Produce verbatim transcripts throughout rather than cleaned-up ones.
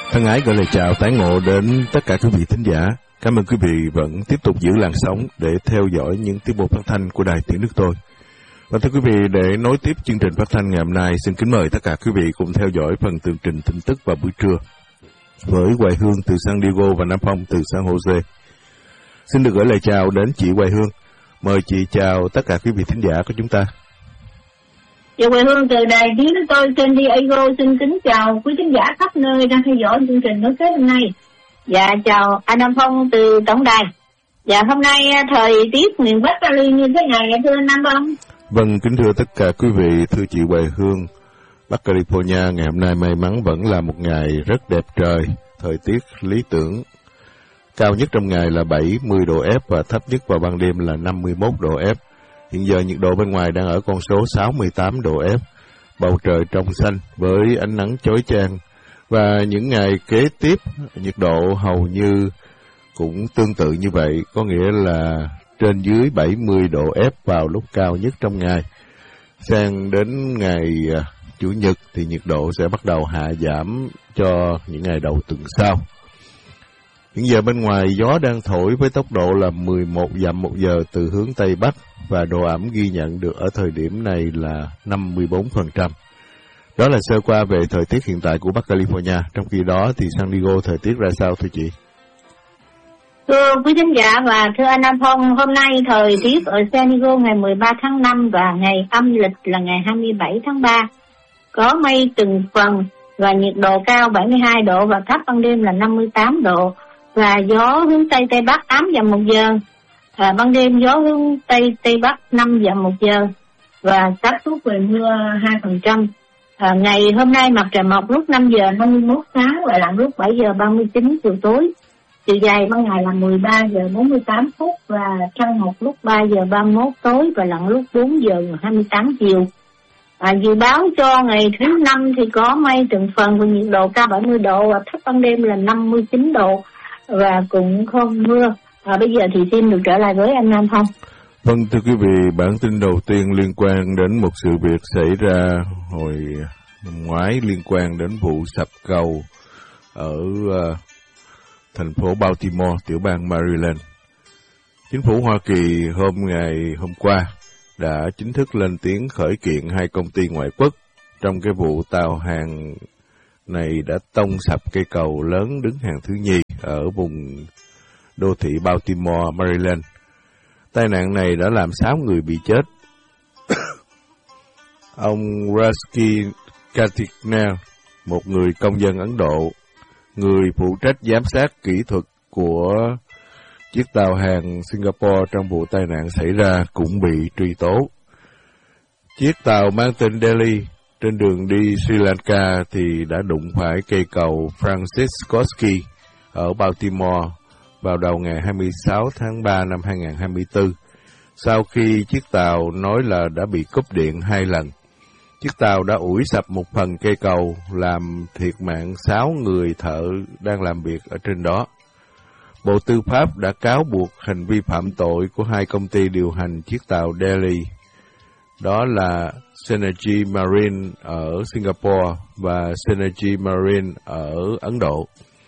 Thân ái gửi lời chào tái ngộ đến tất cả quý vị thính giả. Cảm ơn quý vị vẫn tiếp tục giữ làn sóng để theo dõi những tiết mục phát thanh của Đài Tiếng Nước Tôi. Và thưa quý vị, để nối tiếp chương trình phát thanh ngày hôm nay, xin kính mời tất cả quý vị cùng theo dõi phần tường trình tin tức vào buổi trưa với Hoài Hương từ San Diego và Nam Phong từ San Jose. Xin được gửi lời chào đến chị Hoài Hương. Mời chị chào tất cả quý vị thính giả của chúng ta. Dạ, Hoài Hương từ Đài Tiếng Nước Tôi San Diego xin kính chào quý thính giả khắp nơi đang theo dõi chương trình nối kết hôm nay. Dạ, chào anh Nam Phong từ tổng đài. Dạ, hôm nay thời tiết miền Bắc Cali như thế nào vậy thưa anh Nam Phong? Vâng, kính thưa tất cả quý vị, thưa chị Hoài Hương, Bắc California ngày hôm nay may mắn vẫn là một ngày rất đẹp trời, thời tiết lý tưởng. Cao nhất trong ngày là bảy mươi độ F và thấp nhất vào ban đêm là năm mươi mốt độ F. Hiện giờ nhiệt độ bên ngoài đang ở con số sáu mươi tám độ F, bầu trời trong xanh với ánh nắng chói chang. Và những ngày kế tiếp, nhiệt độ hầu như cũng tương tự như vậy, có nghĩa là trên dưới bảy mươi độ F vào lúc cao nhất trong ngày. Sang đến ngày Chủ nhật thì nhiệt độ sẽ bắt đầu hạ giảm cho những ngày đầu tuần sau. Hiện giờ bên ngoài gió đang thổi với tốc độ là mười một dặm một giờ từ hướng Tây Bắc và độ ẩm ghi nhận được ở thời điểm này là năm mươi bốn phần trăm. Đó là sơ qua về thời tiết hiện tại của Bắc California. Trong khi đó thì San Diego thời tiết ra sao thưa chị? Thưa quý thính giả và thưa anh Nam Phong, hôm nay thời tiết ở San Diego ngày mười ba tháng năm và ngày âm lịch là ngày hai mươi bảy tháng ba. Có mây từng phần và nhiệt độ cao bảy mươi hai độ và thấp ban đêm là năm mươi tám độ. Và gió hướng Tây Tây Bắc tám dặm một giờ. À, ban đêm gió hướng Tây Tây Bắc năm dặm một giờ. Và xác suất về mưa hai phần trăm. À, ngày hôm nay mặt trời mọc lúc năm giờ năm mươi mốt sáng và lặn lúc bảy giờ ba mươi chín chiều tối. Chiều dài ban ngày là mười ba giờ bốn mươi tám phút và trăng mọc lúc ba giờ ba mươi mốt tối và lặn lúc bốn giờ hai mươi tám chiều. À, dự báo cho ngày thứ năm thì có mây từng phần và nhiệt độ cao bảy mươi độ và thấp ban đêm là năm mươi chín độ và cũng không mưa. À, bây giờ thì xin được trở lại với anh Nam Phong. Vâng, thưa quý vị, bản tin đầu tiên liên quan đến một sự việc xảy ra hồi năm ngoái liên quan đến vụ sập cầu ở uh, thành phố Baltimore, tiểu bang Maryland. Chính phủ Hoa Kỳ hôm ngày hôm qua đã chính thức lên tiếng khởi kiện hai công ty ngoại quốc trong cái vụ tàu hàng này đã tông sập cây cầu lớn đứng hàng thứ nhì ở vùng đô thị Baltimore, Maryland. Tai nạn này đã làm sáu người bị chết. Ông Rasky Kartikner, một người công dân Ấn Độ, người phụ trách giám sát kỹ thuật của chiếc tàu hàng Singapore trong vụ tai nạn xảy ra, cũng bị truy tố. Chiếc tàu mang tên Delhi trên đường đi Sri Lanka thì đã đụng phải cây cầu Francis Scott Key ở Baltimore vào đầu ngày hai mươi sáu tháng ba năm hai nghìn không trăm hai mươi tư, sau khi chiếc tàu nói là đã bị cúp điện hai lần. Chiếc tàu đã ủi sập một phần cây cầu, làm thiệt mạng sáu người thợ đang làm việc ở trên đó. Bộ Tư pháp đã cáo buộc hành vi phạm tội của hai công ty điều hành chiếc tàu Delhi, đó là Synergy Marine ở Singapore và Synergy Marine ở Ấn Độ.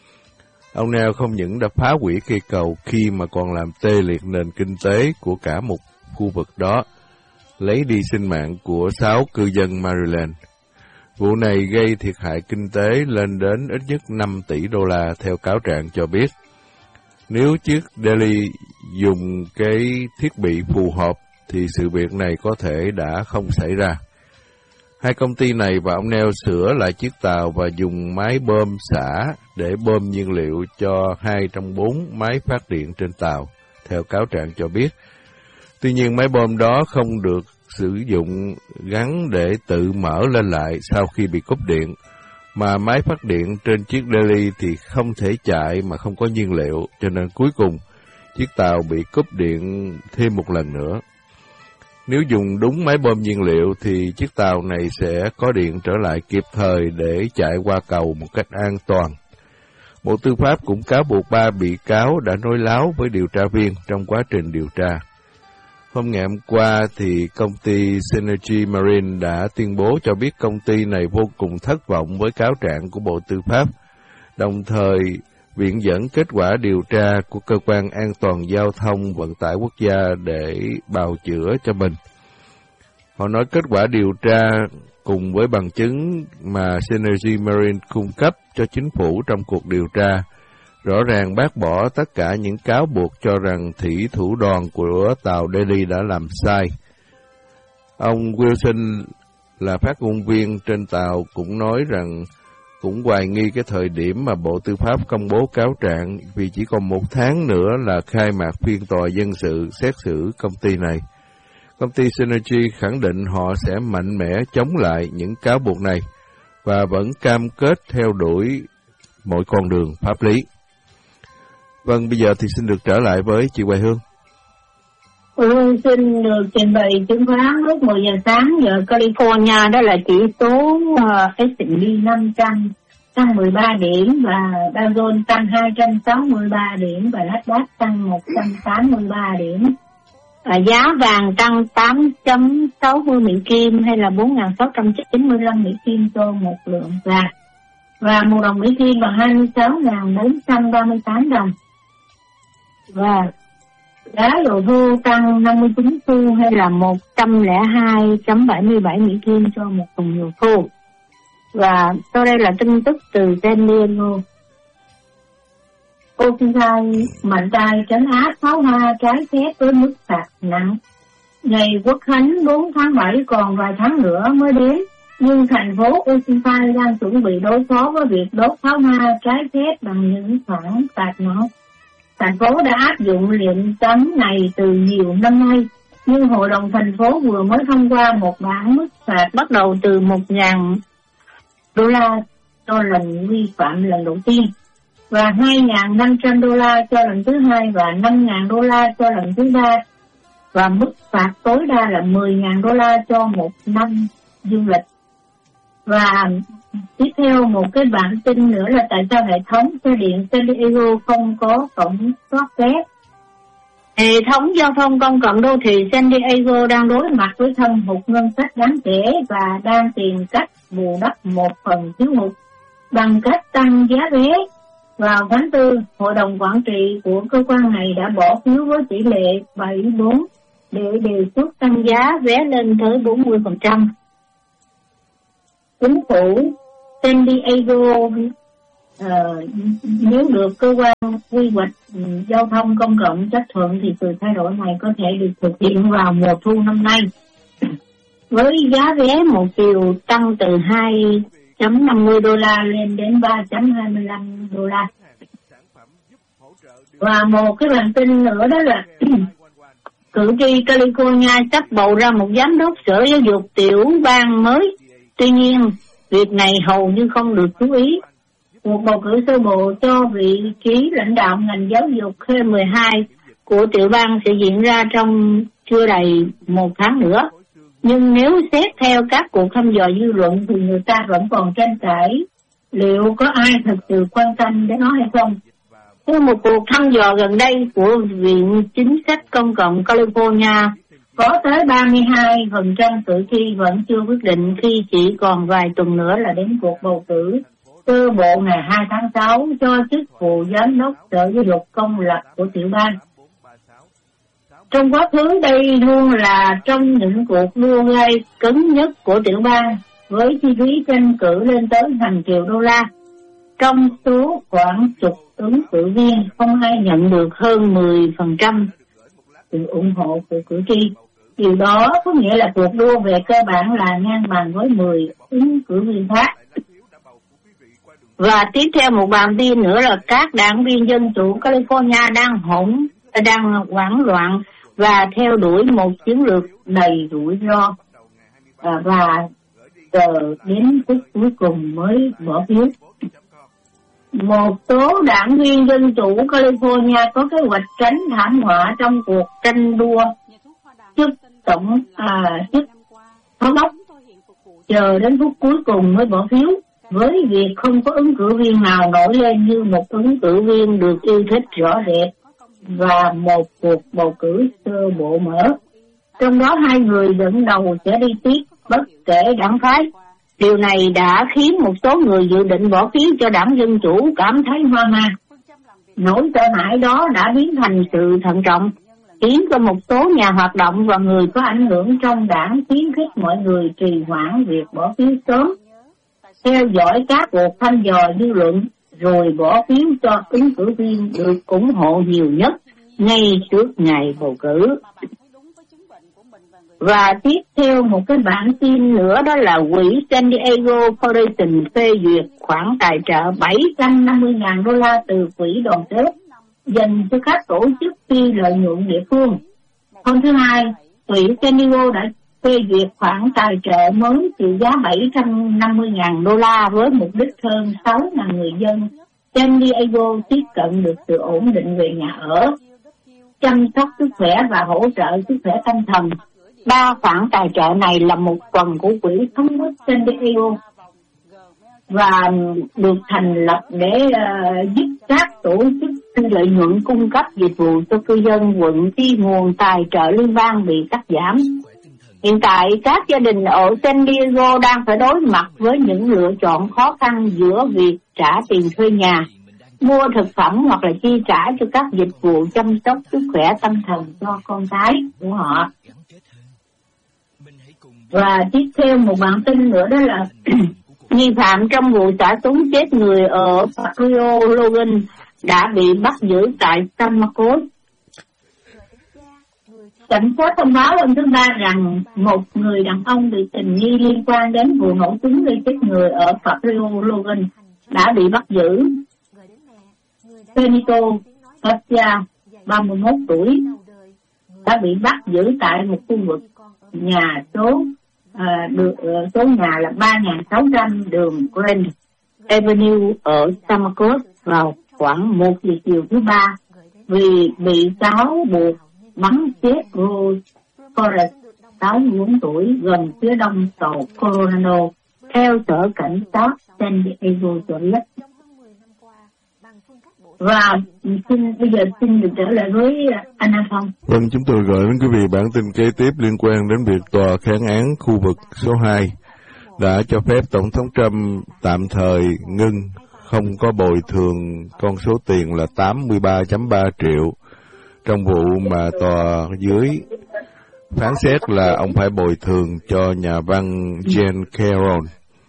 Ông Nell không những đã phá hủy cây cầu khi mà còn làm tê liệt nền kinh tế của cả một khu vực đó, lấy đi sinh mạng của sáu cư dân Maryland. Vụ này gây thiệt hại kinh tế lên đến ít nhất năm tỷ đô la theo cáo trạng cho biết. Nếu chiếc Delhi dùng cái thiết bị phù hợp thì sự việc này có thể đã không xảy ra. Hai công ty này và ông Nell sửa lại chiếc tàu và dùng máy bơm xả để bơm nhiên liệu cho hai trong bốn máy phát điện trên tàu, theo cáo trạng cho biết. Tuy nhiên máy bơm đó không được sử dụng gắn để tự mở lên lại sau khi bị cúp điện, mà máy phát điện trên chiếc Delhi thì không thể chạy mà không có nhiên liệu, cho nên cuối cùng chiếc tàu bị cúp điện thêm một lần nữa. Nếu dùng đúng máy bơm nhiên liệu thì chiếc tàu này sẽ có điện trở lại kịp thời để chạy qua cầu một cách an toàn. Bộ Tư pháp cũng cáo buộc ba bị cáo đã nói láo với điều tra viên trong quá trình điều tra. Hôm ngày hôm qua thì công ty Synergy Marine đã tuyên bố cho biết công ty này vô cùng thất vọng với cáo trạng của Bộ Tư pháp đồng thời viện dẫn kết quả điều tra của Cơ quan An toàn Giao thông Vận tải Quốc gia để bào chữa cho mình. Họ nói kết quả điều tra cùng với bằng chứng mà Synergy Marine cung cấp cho chính phủ trong cuộc điều tra, rõ ràng bác bỏ tất cả những cáo buộc cho rằng thủy thủ đoàn của tàu Delhi đã làm sai. Ông Wilson là phát ngôn viên trên tàu cũng nói rằng cũng hoài nghi cái thời điểm mà Bộ Tư pháp công bố cáo trạng vì chỉ còn một tháng nữa là khai mạc phiên tòa dân sự xét xử công ty này. Công ty Synergy khẳng định họ sẽ mạnh mẽ chống lại những cáo buộc này và vẫn cam kết theo đuổi mọi con đường pháp lý. Vâng, bây giờ thì xin được trở lại với chị Hoài Hương. Ừ, xin được trình bày chứng khoán lúc mười giờ sáng giờ California, đó là chỉ số uh, ét and pê năm trăm tăng mười ba điểm và Dow Jones tăng hai trăm sáu mươi ba điểm và Nasdaq tăng một trăm tám mươi ba điểm. À, giá vàng tăng tám chấm sáu mươi Mỹ Kim hay là bốn nghìn sáu trăm chín mươi lăm Mỹ Kim cho một lượng vàng. Và một đồng Mỹ Kim bằng hai mươi sáu nghìn bốn trăm ba mươi tám đồng. Và giá dầu thô tăng năm mươi chín xu hay là một trăm lẻ hai chấm bảy mươi bảy Mỹ Kim cho một thùng dầu thô. Và sau đây là tin tức từ San Diego. Oceanside mạnh tay trấn áp pháo hoa trái phép với mức phạt nặng. Ngày Quốc khánh bốn tháng bảy còn vài tháng nữa mới đến, nhưng thành phố Oceanside đang chuẩn bị đối phó với việc đốt pháo hoa trái phép bằng những khoản phạt nặng. Thành phố đã áp dụng lệnh cấm này từ nhiều năm nay, nhưng Hội đồng thành phố vừa mới thông qua một bản mức phạt bắt đầu từ một nghìn đô la cho lần vi phạm lần đầu tiên, và hai nghìn năm trăm đô la cho lần thứ hai và năm nghìn đô la cho lần thứ ba, và mức phạt tối đa là mười nghìn đô la cho một năm du lịch. Và tiếp theo một cái bản tin nữa là tại sao hệ thống xe điện San Diego không có tổng soát vé. Hệ thống giao thông công cộng đô thị San Diego đang đối mặt với thâm hụt ngân sách đáng kể và đang tìm cách bù đắp một phần thiếu hụt bằng cách tăng giá vé. Vào tháng tư, Hội đồng Quản trị của cơ quan này đã bỏ phiếu với tỷ lệ bảy bốn để đề xuất tăng giá vé lên tới bốn mươi phần trăm. Chính phủ San Diego uh, nếu được cơ quan quy hoạch um, giao thông công cộng chấp thuận thì sự thay đổi này có thể được thực hiện vào mùa thu năm nay. Với giá vé một chiều tăng từ hai chấm năm mươi đô la lên đến ba chấm hai mươi lăm đô la. Và một cái bản tin nữa đó là cử tri California sắp bầu ra một giám đốc sở giáo dục tiểu bang mới. Tuy nhiên, việc này hầu như không được chú ý. Cuộc bầu cử sơ bộ cho vị trí lãnh đạo ngành giáo dục K mười hai của tiểu bang sẽ diễn ra trong chưa đầy một tháng nữa. Nhưng nếu xét theo các cuộc thăm dò dư luận thì người ta vẫn còn tranh cãi liệu có ai thật sự quan tâm đến nó hay không. Theo một cuộc thăm dò gần đây của Viện Chính sách Công cộng California, có tới ba mươi hai phần trăm cử tri vẫn chưa quyết định khi chỉ còn vài tuần nữa là đến cuộc bầu cử sơ bộ ngày hai tháng sáu cho chức vụ giám đốc sở giáo dục công lập của tiểu bang. Trong quá khứ đây luôn là trong những cuộc đua gay cứng nhất của tiểu bang, với chi phí tranh cử lên tới hàng triệu đô la. Trong số khoảng chục ứng cử viên, không ai nhận được hơn mười phần trăm sự ủng hộ của cử tri. Điều đó có nghĩa là cuộc đua về cơ bản là ngang bằng với mười ứng cử viên khác. Và tiếp theo một bản tin nữa là các đảng viên Dân chủ California đang hỗn, đang hoảng loạn và theo đuổi một chiến lược đầy rủi ro, à, và chờ đến phút cuối cùng mới bỏ phiếu. Một số đảng viên Dân chủ California có kế hoạch tránh thảm họa trong cuộc tranh đua chức tổng à, chức thống đốc, chờ đến phút cuối cùng mới bỏ phiếu, với việc không có ứng cử viên nào nổi lên như một ứng cử viên được yêu thích rõ rệt và một cuộc bầu cử sơ bộ mở. Trong đó hai người dẫn đầu sẽ đi tiếp bất kể đảng phái. Điều này đã khiến một số người dự định bỏ phiếu cho đảng Dân Chủ cảm thấy hoang mang. Nỗi sợ hãi đó đã biến thành sự thận trọng, khiến cho một số nhà hoạt động và người có ảnh hưởng trong đảng khuyến khích mọi người trì hoãn việc bỏ phiếu sớm, theo dõi các cuộc thăm dò dư luận, rồi bỏ phiếu cho ứng cử viên được ủng hộ nhiều nhất ngay trước ngày bầu cử. Và tiếp theo một cái bản tin nữa, đó là quỹ San Diego Foundation phê duyệt khoản tài trợ bảy trăm năm mươi nghìn đô la từ quỹ đoàn kết dành cho các tổ chức phi lợi nhuận địa phương. Hôm thứ Hai, quỹ San Diego đã phê duyệt khoản tài trợ mới trị giá bảy trăm năm mươi nghìn đô la với mục đích hơn sáu nghìn người dân San Diego tiếp cận được sự ổn định về nhà ở, chăm sóc sức khỏe và hỗ trợ sức khỏe tâm thần. Ba khoản tài trợ này là một phần của quỹ thống nhất San Diego và được thành lập để uh, giúp các tổ chức phi lợi nhuận cung cấp dịch vụ cho cư dân quận khi nguồn tài trợ liên bang bị cắt giảm. Hiện tại, các gia đình ở San Diego đang phải đối mặt với những lựa chọn khó khăn giữa việc trả tiền thuê nhà, mua thực phẩm hoặc là chi trả cho các dịch vụ chăm sóc sức khỏe tâm thần cho con cái của họ. Và tiếp theo một bản tin nữa, đó là nghi phạm trong vụ xả súng chết người ở Patrio Logan đã bị bắt giữ tại San Marcos. Cảnh sát thông báo hôm thứ Ba rằng một người đàn ông bị tình nghi liên quan đến vụ nổ súng gây chết người ở Patrio Logan đã bị bắt giữ. Benito Garcia, ba mươi mốt tuổi, đã bị bắt giữ tại một khu vực nhà số à, được số nhà là ba nghìn sáu trăm đường Grand Avenue ở San Marcos vào khoảng một giờ chiều thứ Ba vì bị cáo buộc bắn chết Rose Torres, sáu mươi bốn tuổi, gần phía đông cầu Coronado, theo sở cảnh sát San Diego cho biết. Và xin bây giờ xin được trở lại với anh An Phong. Vâng, chúng tôi gửi đến quý vị bản tin kế tiếp liên quan đến việc tòa kháng án khu vực số hai đã cho phép Tổng thống Trump tạm thời ngưng không có bồi thường con số tiền là tám mươi ba phẩy ba triệu trong vụ mà tòa dưới phán xét là ông phải bồi thường cho nhà văn Jen Caron.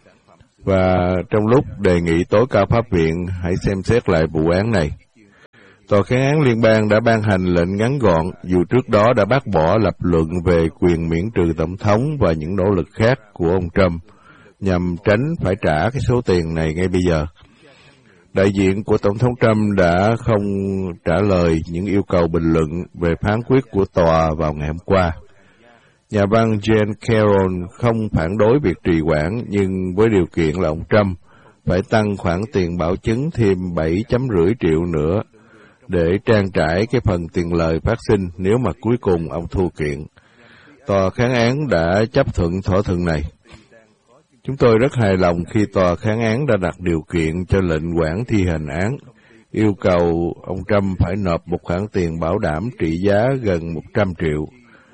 Và trong lúc đề nghị tối cao pháp viện hãy xem xét lại vụ án này, tòa kháng án liên bang đã ban hành lệnh ngắn gọn dù trước đó đã bác bỏ lập luận về quyền miễn trừ tổng thống và những nỗ lực khác của ông Trump nhằm tránh phải trả cái số tiền này ngay bây giờ. Đại diện của Tổng thống Trump đã không trả lời những yêu cầu bình luận về phán quyết của tòa vào ngày hôm qua. Nhà văn Jen Caron không phản đối việc trì hoãn, nhưng với điều kiện là ông Trump phải tăng khoản tiền bảo chứng thêm bảy phẩy năm triệu nữa để trang trải cái phần tiền lời phát sinh nếu mà cuối cùng ông thua kiện. Tòa kháng án đã chấp thuận thỏa thuận này. Chúng tôi rất hài lòng khi tòa kháng án đã đặt điều kiện cho lệnh hoãn thi hành án, yêu cầu ông Trump phải nộp một khoản tiền bảo đảm trị giá gần một trăm triệu.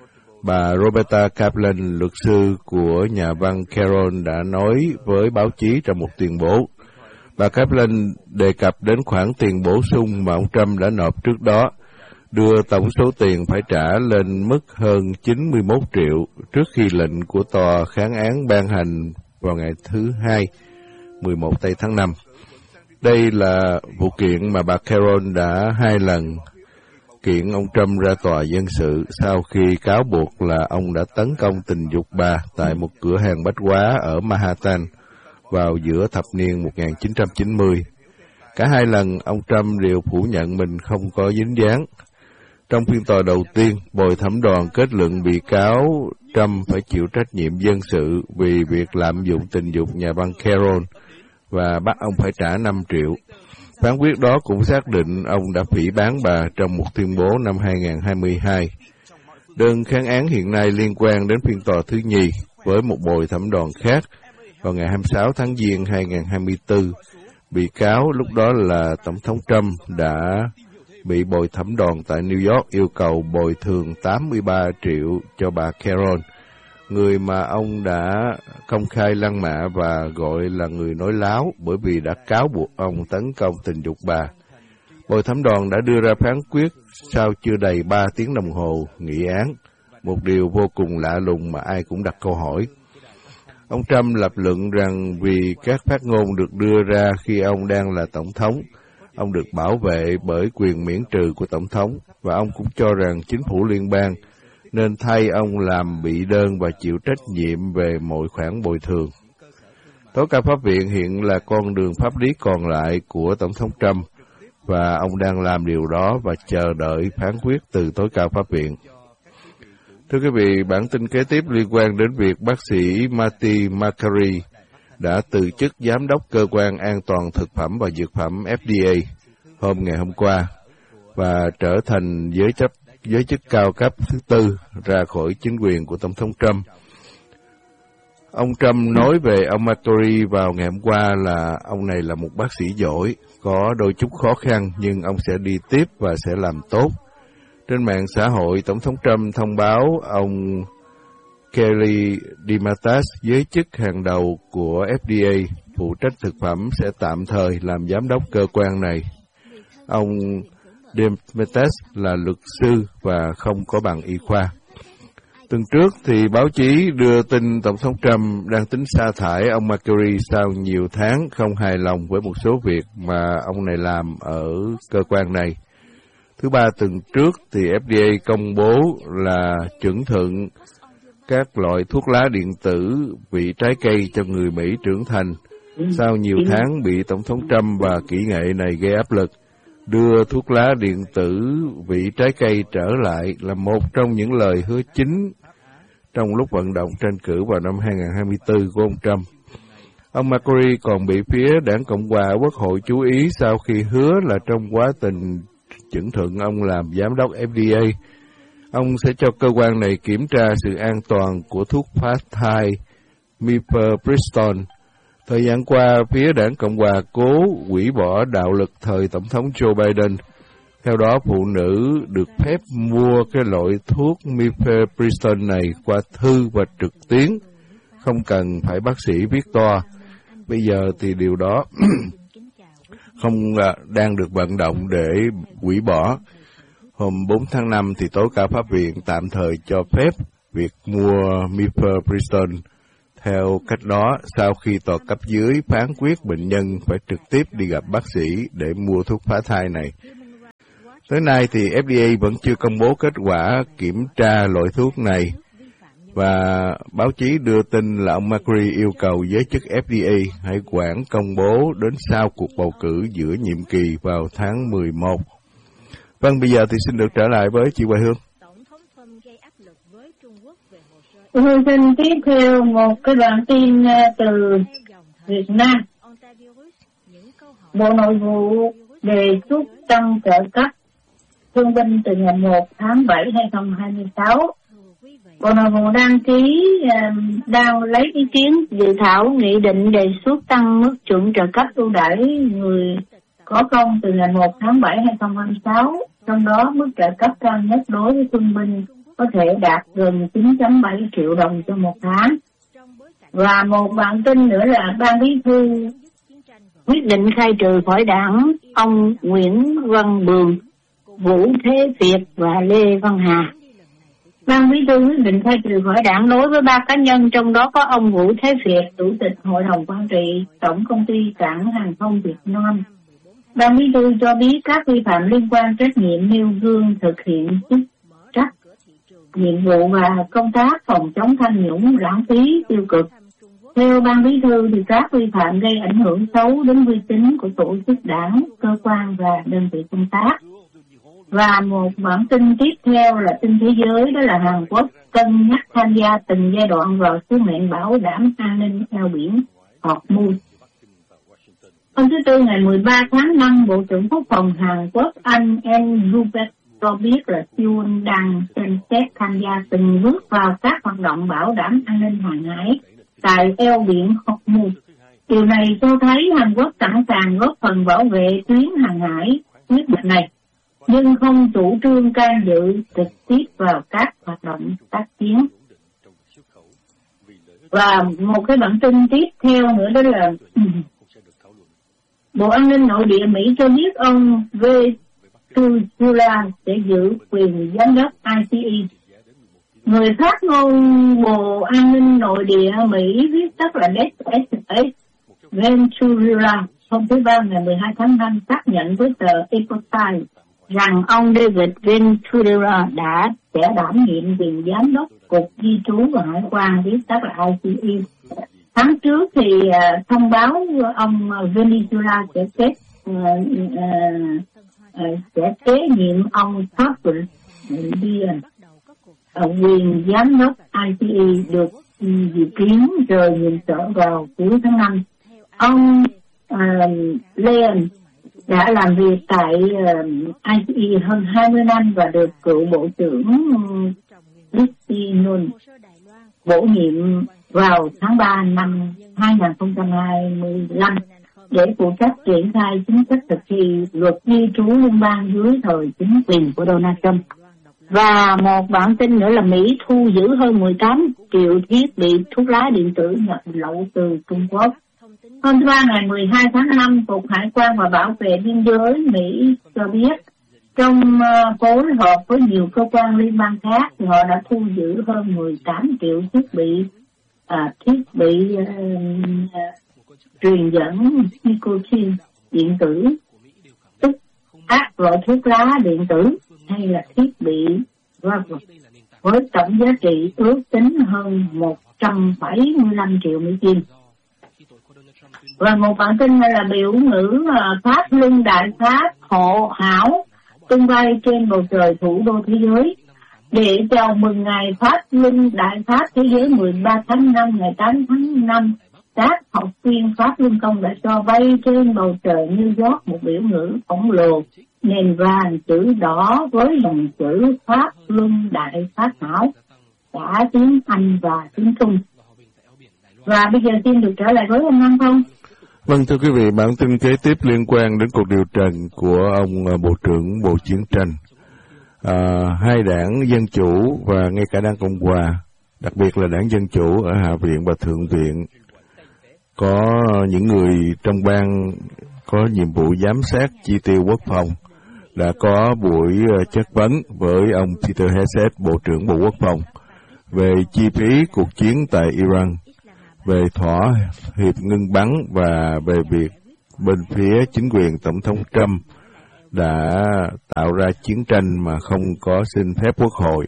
Bà Roberta Kaplan, luật sư của nhà văn Caron, đã nói với báo chí trong một tuyên bố. Bà Kaplan đề cập đến khoản tiền bổ sung mà ông Trump đã nộp trước đó, đưa tổng số tiền phải trả lên mức hơn chín mươi mốt triệu trước khi lệnh của tòa kháng án ban hành vào ngày thứ Hai, mười một tây tháng năm. Đây là vụ kiện mà bà Caron đã hai lần kiện ông Trump ra tòa dân sự sau khi cáo buộc là ông đã tấn công tình dục bà tại một cửa hàng bách hóa ở Manhattan vào giữa thập niên một nghìn chín trăm chín mươi. Cả hai lần ông Trump đều phủ nhận mình không có dính dáng. Trong phiên tòa đầu tiên, bồi thẩm đoàn kết luận bị cáo Trump phải chịu trách nhiệm dân sự vì việc lạm dụng tình dục nhà văn Caron và bắt ông phải trả năm triệu. Phán quyết đó cũng xác định ông đã phỉ báng bà trong một tuyên bố năm hai nghìn không trăm hai mươi hai. Đơn kháng án hiện nay liên quan đến phiên tòa thứ nhì với một bồi thẩm đoàn khác vào ngày hai mươi sáu tháng Giêng hai nghìn không trăm hai mươi tư. Bị cáo lúc đó là Tổng thống Trump đã bị bồi thẩm đoàn tại New York yêu cầu bồi thường tám mươi ba triệu cho bà Caron người mà ông đã công khai lăng mạ và gọi là người nói láo bởi vì đã cáo buộc ông tấn công tình dục bà. Bồi thẩm đoàn đã đưa ra phán quyết sau chưa đầy ba tiếng đồng hồ nghị án, một điều vô cùng lạ lùng mà ai cũng đặt câu hỏi. Ông Trump lập luận rằng vì các phát ngôn được đưa ra khi ông đang là tổng thống, ông được bảo vệ bởi quyền miễn trừ của tổng thống, và ông cũng cho rằng chính phủ liên bang nên thay ông làm bị đơn và chịu trách nhiệm về mọi khoản bồi thường. Tối cao pháp viện hiện là con đường pháp lý còn lại của tổng thống Trump, và ông đang làm điều đó và chờ đợi phán quyết từ tối cao pháp viện. Thưa quý vị, bản tin kế tiếp liên quan đến việc bác sĩ Marty Makary đã từ chức giám đốc cơ quan an toàn thực phẩm và dược phẩm F D A hôm ngày hôm qua và trở thành giới chấp giới chức cao cấp thứ tư ra khỏi chính quyền của tổng thống Trump. Ông Trump nói về ông Makary vào ngày hôm qua là ông này là một bác sĩ giỏi, có đôi chút khó khăn nhưng ông sẽ đi tiếp và sẽ làm tốt. Trên mạng xã hội, tổng thống Trump thông báo ông Kelly DeMatteis, giới chức hàng đầu của F D A phụ trách thực phẩm, sẽ tạm thời làm giám đốc cơ quan này. Ông DeMatteis là luật sư và không có bằng y khoa. Tuần trước thì báo chí đưa tin tổng thống Trump đang tính sa thải ông Makary sau nhiều tháng không hài lòng với một số việc mà ông này làm ở cơ quan này. Thứ ba tuần trước thì F D A công bố là chuẩn thuận các loại thuốc lá điện tử vị trái cây cho người Mỹ trưởng thành. Sau nhiều tháng bị tổng thống Trump và kỹ nghệ này gây áp lực, đưa thuốc lá điện tử vị trái cây trở lại là một trong những lời hứa chính trong lúc vận động tranh cử vào năm hai không hai tư của ông Trump. Ông Makary còn bị phía đảng Cộng hòa Quốc hội chú ý sau khi hứa là trong quá trình chuẩn thuận ông làm giám đốc F D A, ông sẽ cho cơ quan này kiểm tra sự an toàn của thuốc phá thai Mifepristone. Thời gian qua, phía đảng Cộng hòa cố hủy bỏ đạo luật thời Tổng thống Joe Biden. Theo đó, phụ nữ được phép mua cái loại thuốc Mifepristone này qua thư và trực tuyến, không cần phải bác sĩ viết toa. Bây giờ thì điều đó không đang được vận động để hủy bỏ. Hôm bốn tháng năm thì tối cao pháp viện tạm thời cho phép việc mua Mifepristone. Theo cách đó, sau khi tòa cấp dưới phán quyết bệnh nhân phải trực tiếp đi gặp bác sĩ để mua thuốc phá thai này. Tới nay thì F D A vẫn chưa công bố kết quả kiểm tra loại thuốc này, và báo chí đưa tin là ông Makary yêu cầu giới chức F D A hãy quản công bố đến sau cuộc bầu cử giữa nhiệm kỳ vào tháng mười một. Vâng, bây giờ thì xin được trở lại với chị Hoài Hương. Tôi xin tiếp theo một cái đoạn tin từ Việt Nam. Bộ Nội vụ đề xuất tăng trợ cấp thương binh từ ngày một tháng bảy năm hai không hai sáu. Bộ Nội vụ đang ký đang lấy ý kiến dự thảo nghị định đề xuất tăng mức chuẩn trợ cấp ưu đãi người có công từ ngày một tháng bảy năm hai không hai sáu. Trong đó mức trợ cấp cao nhất đối với thương binh có thể đạt gần chín phẩy bảy triệu đồng cho một tháng. Và một bản tin nữa là Ban Bí thư quyết định khai trừ khỏi đảng ông Nguyễn Văn Bường, Vũ Thế Việt và Lê Văn Hà. Ban Bí thư quyết định khai trừ khỏi đảng đối với ba cá nhân, trong đó có ông Vũ Thế Việt, Chủ tịch Hội đồng Quản trị Tổng Công ty Cảng Hàng không Việt Nam. Ban Bí thư cho biết các vi phạm liên quan trách nhiệm nêu gương thực hiện chức trách, nhiệm vụ và công tác phòng chống tham nhũng, lãng phí, tiêu cực. Theo Ban Bí thư thì các vi phạm gây ảnh hưởng xấu đến uy tín của tổ chức đảng, cơ quan và đơn vị công tác. Và một bản tin tiếp theo là tin thế giới, đó là Hàn Quốc cân nhắc tham gia từng giai đoạn vào sứ mệnh bảo đảm an ninh eo biển Hormuz. Hôm thứ Tư ngày mười ba tháng năm, Bộ trưởng Quốc phòng Hàn Quốc anh En Rubek cho biết là Seoul đang xem xét tham gia từng bước vào các hoạt động bảo đảm an ninh hàng hải tại eo biển Hormuz. Điều này cho thấy Hàn Quốc sẵn sàng góp phần bảo vệ tuyến hàng hải quyết định này, nhưng không chủ trương can dự trực tiếp vào các hoạt động tác chiến. Và một cái bản tin tiếp theo nữa đó là Bộ An ninh Nội địa Mỹ cho biết ông Ventura sẽ giữ quyền giám đốc I C E. Người phát ngôn Bộ An ninh Nội địa Mỹ viết tắt là D S S Ventura hôm thứ Ba ngày mười hai tháng năm xác nhận với tờ Epoch Times rằng ông David Ventura đã sẽ đảm nhiệm quyền giám đốc Cục Di trú và Hải quan viết tắt là I C E. Tháng trước thì uh, thông báo ông Ventura sẽ kết uh, uh, uh, sẽ kế nhiệm ông Patrick Byrne. Uh, quyền giám đốc I C E được um, dự kiến rời nhiệm sở vào cuối tháng năm. Ông uh, Leon đã làm việc tại uh, I C E hơn hai mươi năm và được cựu Bộ trưởng Kristi Noem bổ nhiệm vào tháng ba năm hai nghìn không trăm hai mươi lăm để phụ trách triển khai chính sách thực thi luật di trú liên bang dưới thời chính quyền của Donald Trump. Và một bản tin nữa là Mỹ thu giữ hơn mười tám triệu thiết bị thuốc lá điện tử nhập lậu từ Trung Quốc. Hôm thứ Ba ngày mười hai tháng năm, Cục Hải quan và Bảo vệ Biên giới Mỹ cho biết trong uh, phối hợp với nhiều cơ quan liên bang khác thì họ đã thu giữ hơn mười tám triệu thiết bị À, thiết bị uh, uh, truyền dẫn nicotine điện tử, tức các loại thuốc lá điện tử hay là thiết bị vapor, với tổng giá trị ước tính hơn một trăm bảy mươi lăm triệu Mỹ Kim. Và một bản tin là biểu ngữ uh, Pháp Luân Đại Pháp hộ hảo tung bay trên bầu trời thủ đô thế giới. Để chào mừng ngày Pháp Luân Đại Pháp Thế giới mười ba tháng năm, ngày tám tháng năm, các học viên Pháp Luân Công đã cho bay trên bầu trời New York một biểu ngữ khổng lồ, nền vàng chữ đỏ với dòng chữ Pháp Luân Đại Pháp Hảo, cả tiếng Anh và tiếng Trung. Và bây giờ xin được trở lại với ông Nam Phong. Vâng, thưa quý vị, bản tin kế tiếp liên quan đến cuộc điều trần của ông Bộ trưởng Bộ Chiến tranh. À, hai đảng Dân Chủ và ngay cả đảng Cộng Hòa, đặc biệt là đảng Dân Chủ ở Hạ viện và Thượng viện, có những người trong ban có nhiệm vụ giám sát chi tiêu quốc phòng, đã có buổi chất vấn với ông Peter Hegseth, Bộ trưởng Bộ Quốc phòng, về chi phí cuộc chiến tại Iran, về thỏa hiệp ngưng bắn và về việc bên phía chính quyền Tổng thống Trump đã tạo ra chiến tranh mà không có xin phép Quốc hội.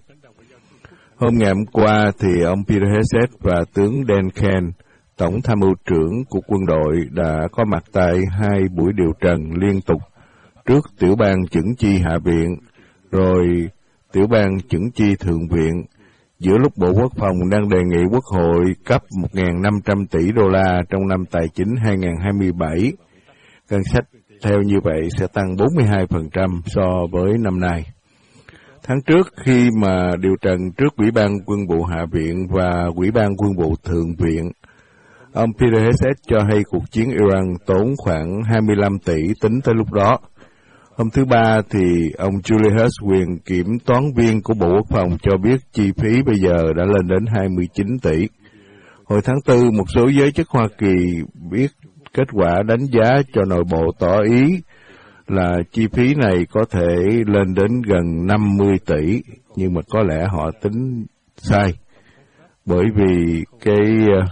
Hôm ngày hôm qua thì ông Peter Hegseth và tướng Dan Kent, Tổng tham mưu trưởng của quân đội, đã có mặt tại hai buổi điều trần liên tục trước tiểu ban chưởng chi Hạ viện, rồi tiểu ban chưởng chi Thượng viện, giữa lúc Bộ Quốc phòng đang đề nghị Quốc hội cấp một nghìn năm trăm tỷ đô la trong năm tài chính hai nghìn không trăm hai mươi bảy. Ngân sách theo như vậy sẽ tăng bốn mươi hai phần trăm so với năm nay. Tháng trước, khi mà điều trần trước Ủy ban Quân vụ Hạ viện và Ủy ban Quân vụ Thượng viện, ông Peter Hegseth cho hay cuộc chiến Iran tốn khoảng hai mươi lăm tỷ tính tới lúc đó. Hôm thứ Ba thì ông Julius Quyền, kiểm toán viên của Bộ Quốc phòng, cho biết chi phí bây giờ đã lên đến hai mươi chín tỷ. Hồi tháng Tư, một số giới chức Hoa Kỳ biết kết quả đánh giá cho nội bộ tỏ ý là chi phí này có thể lên đến gần năm mươi tỷ, nhưng mà có lẽ họ tính sai. Bởi vì cái uh,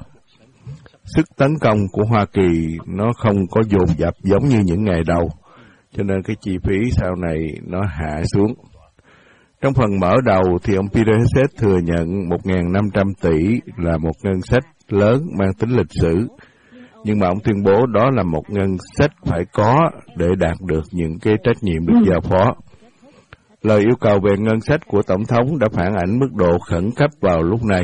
sức tấn công của Hoa Kỳ nó không có dồn dập giống như những ngày đầu, cho nên cái chi phí sau này nó hạ xuống. Trong phần mở đầu thì ông Peter Hegseth thừa nhận một nghìn năm trăm tỷ là một ngân sách lớn mang tính lịch sử, nhưng mà ông tuyên bố đó là một ngân sách phải có để đạt được những cái trách nhiệm được giao phó. Lời yêu cầu về ngân sách của Tổng thống đã phản ảnh mức độ khẩn cấp vào lúc này.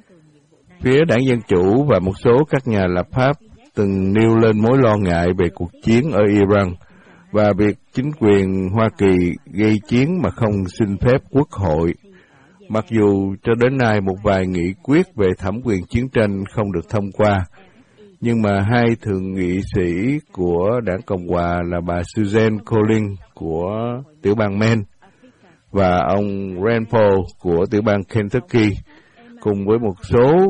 Phía đảng Dân Chủ và một số các nhà lập pháp từng nêu lên mối lo ngại về cuộc chiến ở Iran và việc chính quyền Hoa Kỳ gây chiến mà không xin phép Quốc hội. Mặc dù cho đến nay một vài nghị quyết về thẩm quyền chiến tranh không được thông qua, nhưng mà hai thượng nghị sĩ của đảng Cộng Hòa là bà Susan Collins của tiểu bang Maine và ông Rand Paul của tiểu bang Kentucky, cùng với một số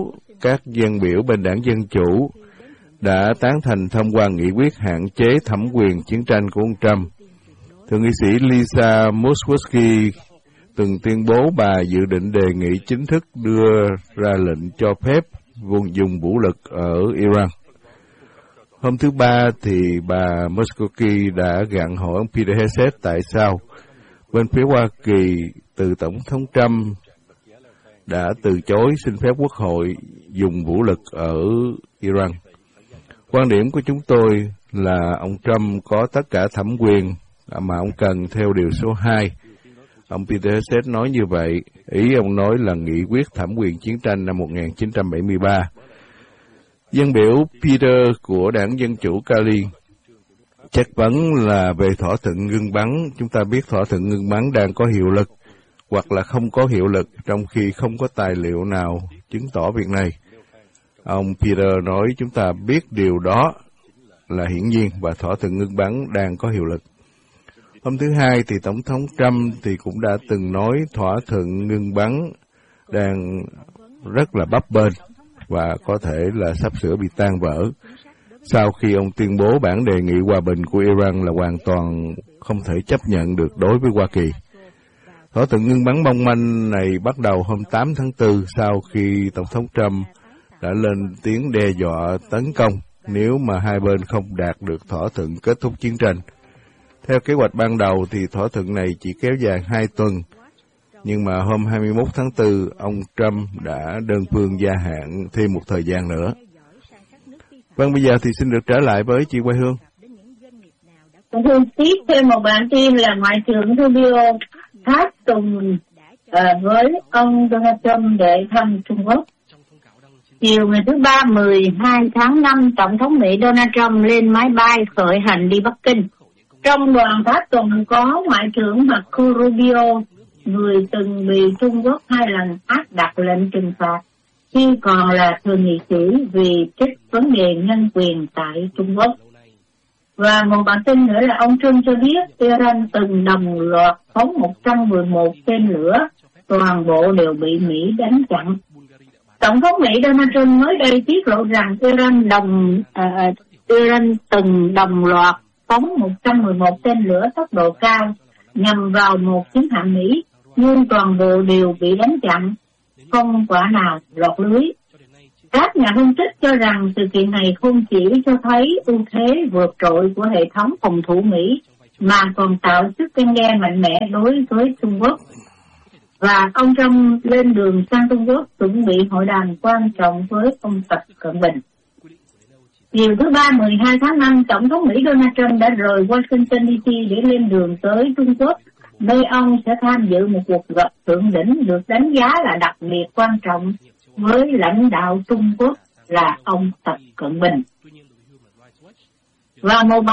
các dân biểu bên đảng Dân Chủ đã tán thành thông qua nghị quyết hạn chế thẩm quyền chiến tranh của ông Trump. Thượng nghị sĩ Lisa Murkowski từng tuyên bố bà dự định đề nghị chính thức đưa ra lệnh cho phép vùng dùng vũ lực ở Iran. Hôm thứ Ba thì bà Murkowski đã gặng hỏi ông Peter Hegseth tại sao bên phía Hoa Kỳ từ Tổng thống Trump đã từ chối xin phép Quốc hội dùng vũ lực ở Iran. Quan điểm của chúng tôi là ông Trump có tất cả thẩm quyền mà ông cần theo điều số hai. Ông Peter Hegseth nói như vậy, ý ông nói là nghị quyết thẩm quyền chiến tranh năm một nghìn chín trăm bảy mươi ba. Dân biểu Peter của đảng Dân Chủ Cali chất vấn là về thỏa thuận ngưng bắn. Chúng ta biết thỏa thuận ngưng bắn đang có hiệu lực hoặc là không có hiệu lực, trong khi không có tài liệu nào chứng tỏ việc này. Ông Peter nói chúng ta biết điều đó là hiển nhiên và thỏa thuận ngưng bắn đang có hiệu lực. Hôm thứ Hai thì Tổng thống Trump thì cũng đã từng nói thỏa thuận ngưng bắn đang rất là bấp bênh và có thể là sắp sửa bị tan vỡ, sau khi ông tuyên bố bản đề nghị hòa bình của Iran là hoàn toàn không thể chấp nhận được đối với Hoa Kỳ. Thỏa thuận ngưng bắn mong manh này bắt đầu hôm tám tháng tư sau khi Tổng thống Trump đã lên tiếng đe dọa tấn công nếu mà hai bên không đạt được thỏa thuận kết thúc chiến tranh. Theo kế hoạch ban đầu thì thỏa thuận này chỉ kéo dài hai tuần, nhưng mà hôm hai mươi mốt tháng tư, ông Trump đã đơn phương gia hạn thêm một thời gian nữa. Vâng, bây giờ thì xin được trở lại với chị Quay Hương. Hương tiếp thêm một bản tin là Ngoại trưởng Rubio tháp tùng uh, với ông Donald Trump để thăm Trung Quốc. Chiều ngày thứ Ba mười hai tháng năm, Tổng thống Mỹ Donald Trump lên máy bay khởi hành đi Bắc Kinh. Trong đoàn tháp tùng có Ngoại trưởng Marco Rubio, người từng bị Trung Quốc hai lần áp đặt lệnh trừng phạt, khi còn là thượng nghị sĩ vì trích vấn đề nhân quyền tại Trung Quốc. Và một bản tin nữa là ông Trump cho biết Iran từng đồng loạt phóng một trăm mười một tên lửa, toàn bộ đều bị Mỹ đánh chặn. Tổng thống Mỹ Donald Trump mới đây tiết lộ rằng Iran đồng uh, Iran từng đồng loạt phóng một trăm mười một tên lửa tốc độ cao nhằm vào một chiến hạm Mỹ, nhưng toàn bộ đều bị đánh chặn, không quả nào lọt lưới. Các nhà phân tích cho rằng sự kiện này không chỉ cho thấy ưu thế vượt trội của hệ thống phòng thủ Mỹ, mà còn tạo sức răn đe mạnh mẽ đối với Trung Quốc. Và ông Trump lên đường sang Trung Quốc chuẩn bị hội đàm quan trọng với ông Tập Cận Bình. Chiều thứ Ba mười hai tháng năm, Tổng thống Mỹ Donald Trump đã rời Washington đê xê để lên đường tới Trung Quốc, nơi ông sẽ tham dự một cuộc gặp thượng đỉnh được đánh giá là đặc biệt quan trọng với lãnh đạo Trung Quốc là ông Tập Cận Bình. Và một